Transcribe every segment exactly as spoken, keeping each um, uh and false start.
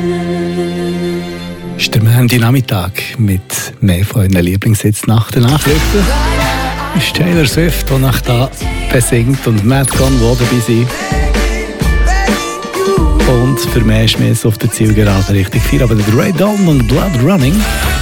Ist der Montag mit mehr von euren Lieblingssitz nach den Nachrichten. Ist Taylor Swift, die nach da besingt und Matt Conway dabei sind. Und für mehr Schmiss auf der Zielgerade richtig viel. Aber der Ray Dalton und Blood Running.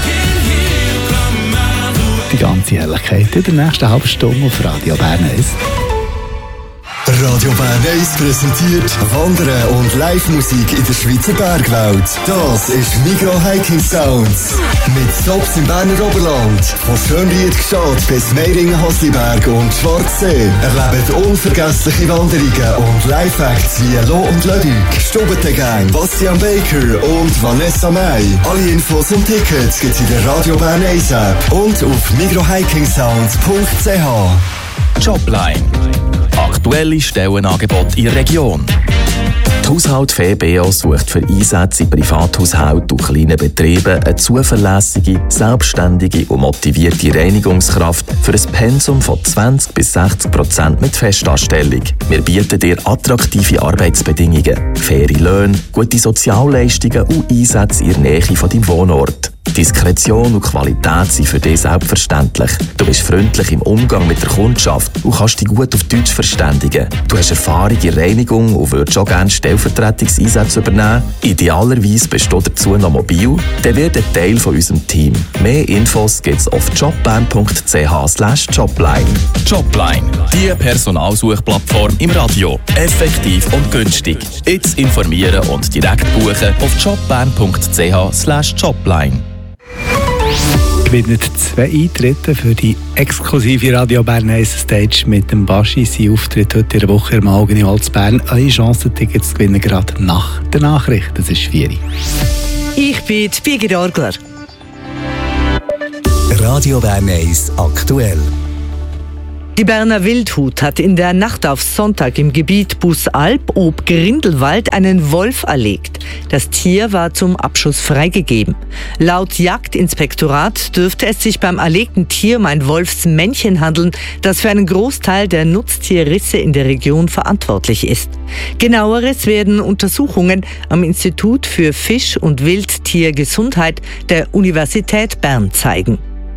Die ganze Herrlichkeit in der nächsten halben Stunde auf Radio Bern eins. Radio Bern eins präsentiert Wandern und Live-Musik in der Schweizer Bergwelt. Das ist Migro Hiking Sounds. Mit Stops im Berner Oberland, von Schönried-Gstaad bis Meiringen-Hasliberg und Schwarzsee. Erlebt unvergessliche Wanderungen und Live-Acts wie Lo und Leduc, Stubbentegang, Bastian Baker und Vanessa May. Alle Infos und Tickets gibt's in der Radio Bern eins App und auf migro hiking sounds punkt c h. Jobline. Aktuelle Stellenangebote in der Region. Die Haushalt V B O sucht für Einsätze in Privathaushalten und kleinen Betrieben eine zuverlässige, selbstständige und motivierte Reinigungskraft für ein Pensum von zwanzig bis sechzig Prozent mit Festanstellung. Wir bieten dir attraktive Arbeitsbedingungen, faire Löhne, gute Sozialleistungen und Einsätze in der Nähe von deinem Wohnort. Diskretion und Qualität sind für dich selbstverständlich. Du bist freundlich im Umgang mit der Kundschaft und kannst dich gut auf Deutsch verständigen. Du hast Erfahrung in Reinigung und würdest auch gerne Stellvertretungseinsätze übernehmen. Idealerweise bist du dazu noch mobil. Dann wird ein Teil von unserem Team. Mehr Infos gibt's auf jobbern punkt c h slash jobline. Jobline, die Personalsuchplattform im Radio. Effektiv und günstig. Jetzt informieren und direkt buchen auf jobbern punkt c h slash jobline. Gewinnt zwei Eintritte für die exklusive Radio Bern eins Stage mit dem Baschi. Sein Auftritt heute in der Woche im Mahogany Holz Bern. Eure Chance, Tickets zu gewinnen, gerade nach der Nachricht. Das ist vier. Ich bin Birgit Orgler. Radio Bern eins aktuell. Die Berner Wildhut hat in der Nacht auf Sonntag im Gebiet Bussalp ob Grindelwald einen Wolf erlegt. Das Tier war zum Abschuss freigegeben. Laut Jagdinspektorat dürfte es sich beim erlegten Tier um ein Wolfsmännchen handeln, das für einen Großteil der Nutztierrisse in der Region verantwortlich ist. Genaueres werden Untersuchungen am Institut für Fisch- und Wildtiergesundheit der Universität Bern zeigen.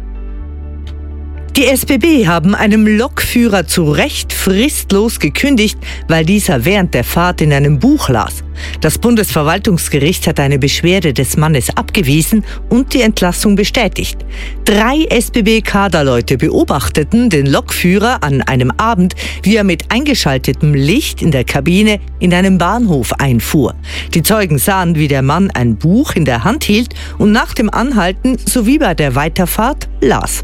Die S B B haben einem Lokführer zu Recht fristlos gekündigt, weil dieser während der Fahrt in einem Buch las. Das Bundesverwaltungsgericht hat eine Beschwerde des Mannes abgewiesen und die Entlassung bestätigt. Drei S B B-Kaderleute beobachteten den Lokführer an einem Abend, wie er mit eingeschaltetem Licht in der Kabine in einem Bahnhof einfuhr. Die Zeugen sahen, wie der Mann ein Buch in der Hand hielt und nach dem Anhalten sowie bei der Weiterfahrt las.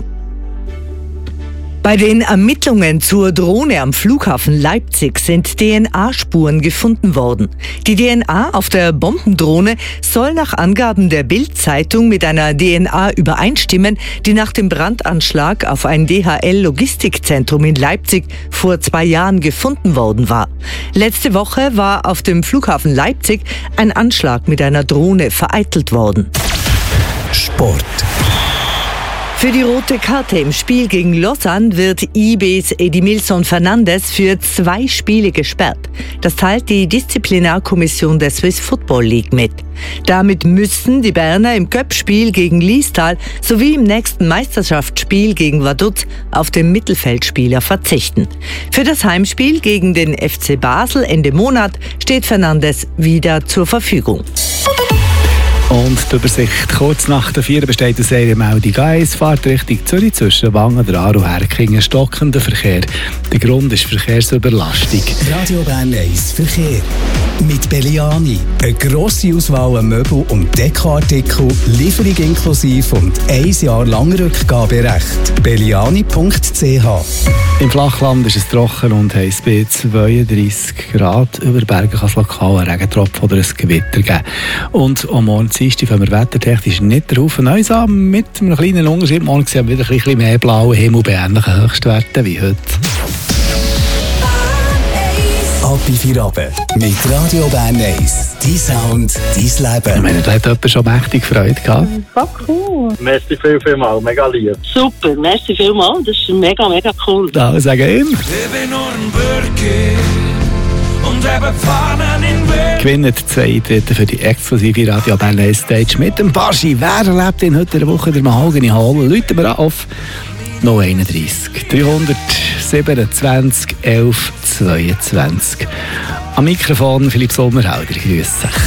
Bei den Ermittlungen zur Drohne am Flughafen Leipzig sind D N A-Spuren gefunden worden. Die D N A auf der Bombendrohne soll nach Angaben der Bild-Zeitung mit einer D N A übereinstimmen, die nach dem Brandanschlag auf ein D H L-Logistikzentrum in Leipzig vor zwei Jahren gefunden worden war. Letzte Woche war auf dem Flughafen Leipzig ein Anschlag mit einer Drohne vereitelt worden. Sport. Für die rote Karte im Spiel gegen Lausanne wird I B's Edimilson Fernandes für zwei Spiele gesperrt. Das teilt die Disziplinarkommission der Swiss Football League mit. Damit müssen die Berner im Cup-Spiel gegen Liestal sowie im nächsten Meisterschaftsspiel gegen Vaduz auf den Mittelfeldspieler verzichten. Für das Heimspiel gegen den F C Basel Ende Monat steht Fernandes wieder zur Verfügung. Und die Übersicht kurz nach der vier besteht aus einer Meldung eins, Fahrt Richtung Zürich zwischen Wangen, der Aarau, Herkingen, stockender Verkehr. Der Grund ist Verkehrsüberlastung. Radio Bern eins Verkehr. Mit Belliani. Eine grosse Auswahl an Möbel- und Dekoartikel, Lieferung inklusive und ein Jahr lang Rückgaberecht. belliani punkt c h. Im Flachland ist es trocken und heiß bei zweiunddreissig Grad. Über Berge kann es lokal einen Regentropfen oder ein Gewitter geben. Und am Morgen Dienstag fangen wir wettertechnisch nicht drauf. Neues an mit einem kleinen Unterschied. Morgen sehen wir wieder ein bisschen mehr blauen Himmel bei ähnlichen Höchstwerten wie heute. Ab in vier Abend mit Radio Bern eins. Dein Sound, dein Leben. Ich meine, da hat jemand schon mächtig Freude gehabt. So cool. Merci viel, viel mal, mega lieb. Super, merci viel mal. Das ist mega, mega cool. Da sagen ihm. Deve non perché und eben Fahnen in Wind. Gewinnen zwei Drittel für die exklusive Radio Bern Stage mit dem Baschi. Wer erlebt in heute Woche der Mahogany Hall? Leuten wir auf null eins eins drei siebenundzwanzig elf zweiundzwanzig. Am Mikrofon Philipp Sommerhalder. Grüße.